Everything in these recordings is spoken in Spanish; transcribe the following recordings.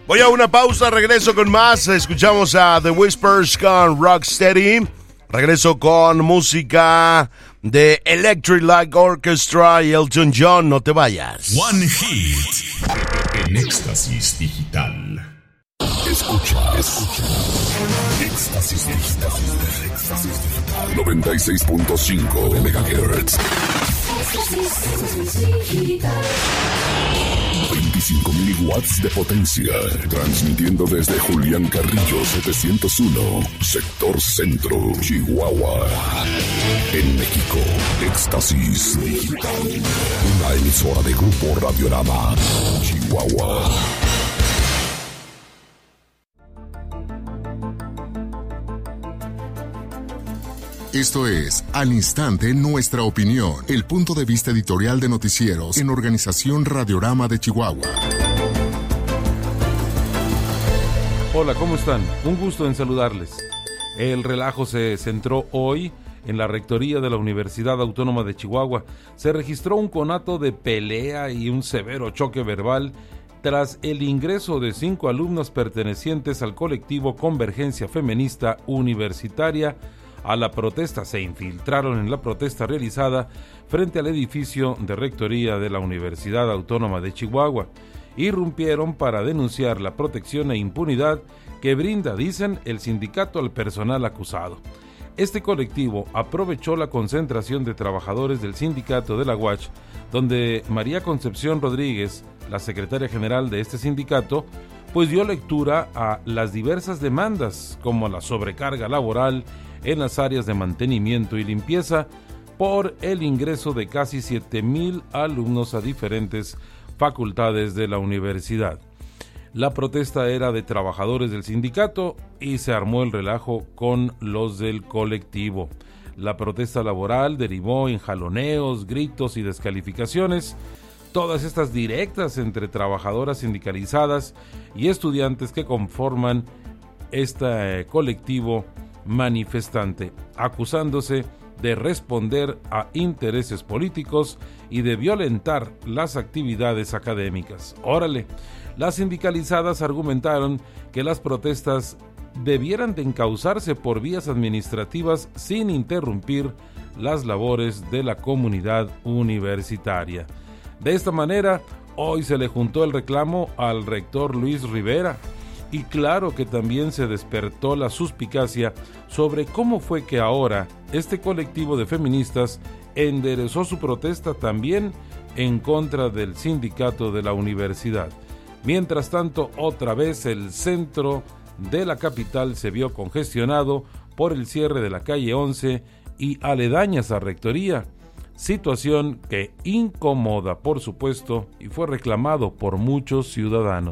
Voy a una pausa, regreso con más. Escuchamos a The Whispers con Rocksteady. Regreso con música de Electric Light Orchestra y Elton John. No te vayas. One Hit en Éxtasis Digital. Escucha. Éxtasis Digital. 96.5 MHz. 25.000 watts de potencia, transmitiendo desde Julián Carrillo 701, sector centro, Chihuahua. En México, Éxtasis Digital, una emisora de Grupo Radiorama, Chihuahua. Esto es Al Instante Nuestra Opinión, el punto de vista editorial de noticieros en Organización Radiorama de Chihuahua. Hola, ¿cómo están? Un gusto en saludarles. El relajo se centró hoy en la rectoría de la Universidad Autónoma de Chihuahua. Se registró un conato de pelea y un severo choque verbal tras el ingreso de 5 alumnas pertenecientes al colectivo Convergencia Feminista Universitaria a la protesta. Se infiltraron en la protesta realizada frente al edificio de rectoría de la Universidad Autónoma de Chihuahua. Irrumpieron para denunciar la protección e impunidad que brinda, dicen, el sindicato al personal acusado. Este colectivo aprovechó la concentración de trabajadores del sindicato de la UACH, donde María Concepción Rodríguez, la secretaria general de este sindicato, pues dio lectura a las diversas demandas, como la sobrecarga laboral en las áreas de mantenimiento y limpieza por el ingreso de casi 7,000 alumnos a diferentes facultades de la universidad. La protesta era de trabajadores del sindicato y se armó el relajo con los del colectivo. La protesta laboral derivó en jaloneos, gritos y descalificaciones, todas estas directas entre trabajadoras sindicalizadas y estudiantes que conforman este colectivo manifestante, acusándose de responder a intereses políticos y de violentar las actividades académicas. Órale, las sindicalizadas argumentaron que las protestas debieran de encauzarse por vías administrativas sin interrumpir las labores de la comunidad universitaria. De esta manera, hoy se le juntó el reclamo al rector Luis Rivera, y claro que también se despertó la suspicacia sobre cómo fue que ahora este colectivo de feministas enderezó su protesta también en contra del sindicato de la universidad. Mientras tanto, otra vez el centro de la capital se vio congestionado por el cierre de la calle 11 y aledañas a rectoría, situación que incomoda, por supuesto, y fue reclamado por muchos ciudadanos.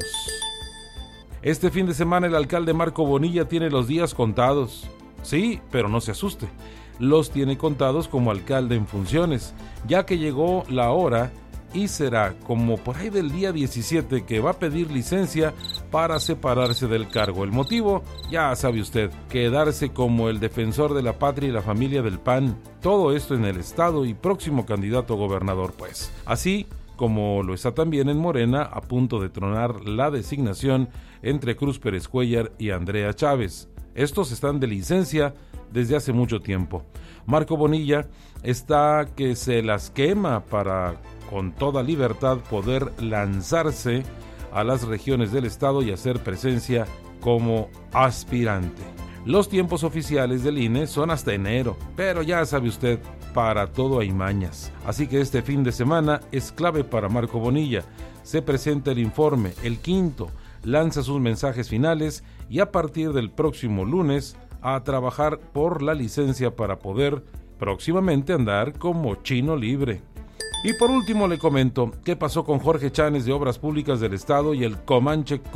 Este fin de semana el alcalde Marco Bonilla tiene los días contados. Sí, pero no se asuste. Los tiene contados como alcalde en funciones, ya que llegó la hora y será como por ahí del día 17 que va a pedir licencia para separarse del cargo. El motivo, ya sabe usted, quedarse como el defensor de la patria y la familia del PAN. Todo esto en el estado y próximo candidato a gobernador, pues. Así como lo está también en Morena, a punto de tronar la designación entre Cruz Pérez Cuellar y Andrea Chávez. Estos están de licencia desde hace mucho tiempo. Marco Bonilla está que se las quema para, con toda libertad, poder lanzarse a las regiones del estado y hacer presencia como aspirante. Los tiempos oficiales del INE son hasta enero, pero ya sabe usted, para todo hay mañas. Así que este fin de semana es clave para Marco Bonilla. Se presenta el informe, el quinto, lanza sus mensajes finales y a partir del próximo lunes a trabajar por la licencia para poder próximamente andar como chino libre. Y por último le comento qué pasó con Jorge Chanes de Obras Públicas del Estado y el Comanche